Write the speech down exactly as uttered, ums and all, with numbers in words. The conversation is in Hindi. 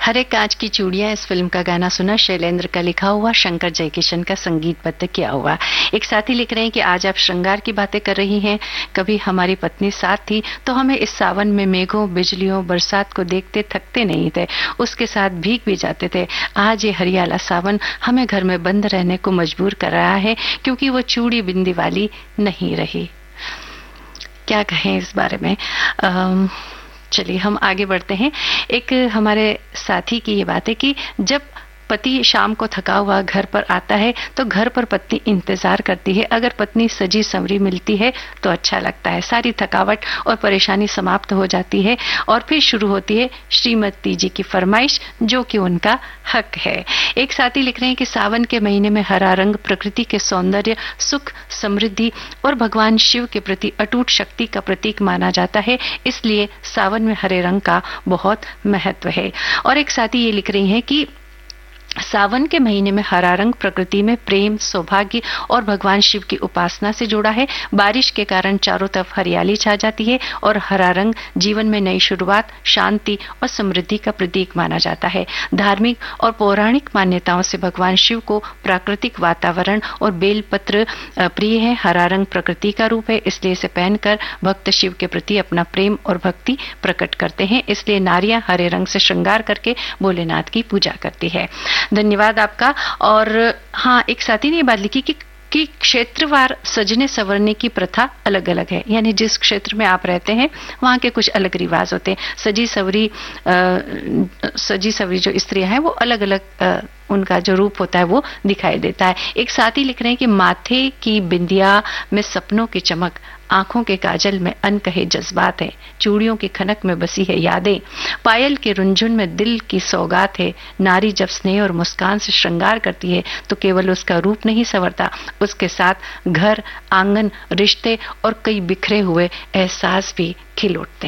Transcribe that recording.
हरे कांच की चूड़ियां इस फिल्म का गाना सुना, शैलेंद्र का लिखा हुआ, शंकर जयकिशन का संगीतबद्ध किया हुआ। एक साथी लिख रहे हैं कि आज आप श्रृंगार की बातें कर रही हैं, कभी हमारी पत्नी साथ थी तो हमें इस सावन में मेघों, बिजलियों, बरसात को देखते थकते नहीं थे, उसके साथ भीग भी जाते थे। आज ये हरियाला सावन हमें घर में बंद रहने को मजबूर कर रहा है क्योंकि वो चूड़ी बिंदी वाली नहीं रही। क्या कहें इस बारे में। अम, चलिए हम आगे बढ़ते हैं। एक हमारे साथी की ये बात है कि जब पति शाम को थका हुआ घर पर आता है तो घर पर पत्नी इंतजार करती है। अगर पत्नी सजी संवरी मिलती है तो अच्छा लगता है, सारी थकावट और परेशानी समाप्त हो जाती है और फिर शुरू होती है श्रीमती जी की फरमाइश, जो कि उनका हक है। एक साथी लिख रहे हैं कि सावन के महीने में हरा रंग प्रकृति के सौंदर्य, सुख, समृद्धि और भगवान शिव के प्रति अटूट शक्ति का प्रतीक माना जाता है, इसलिए सावन में हरे रंग का बहुत महत्व है। और एक साथी ये लिख रही हैं कि सावन के महीने में हरा रंग प्रकृति में प्रेम, सौभाग्य और भगवान शिव की उपासना से जुड़ा है। बारिश के कारण चारों तरफ हरियाली छा जाती है और हरा रंग जीवन में नई शुरुआत, शांति और समृद्धि का प्रतीक माना जाता है। धार्मिक और पौराणिक मान्यताओं से भगवान शिव को प्राकृतिक वातावरण और बेलपत्र प्रिय है। हरा रंग प्रकृति का रूप है, इसलिए इसे पहनकर भक्त शिव के प्रति अपना प्रेम और भक्ति प्रकट करते हैं। इसलिए नारियां हरे रंग से श्रृंगार करके भोलेनाथ की पूजा करती है। धन्यवाद आपका। और हाँ, एक साथी ने ये बात लिखी कि कि क्षेत्रवार सजने संवरने की प्रथा अलग अलग है, यानी जिस क्षेत्र में आप रहते हैं वहाँ के कुछ अलग रिवाज होते हैं। सजी सवरी सजी सवरी जो स्त्रियां हैं वो अलग अलग उनका जो रूप होता है वो दिखाई देता है। एक साथी लिख रहे हैं कि माथे की बिंदिया में सपनों की चमक, आंखों के काजल में अनकहे जज्बात है, चूड़ियों की खनक में बसी है यादें, पायल के रुंझुन में दिल की सौगात है। नारी जब स्नेह और मुस्कान से श्रृंगार करती है तो केवल उसका रूप नहीं संवरता, उसके साथ घर, आंगन, रिश्ते और कई बिखरे हुए एहसास भी खिल उठते हैं।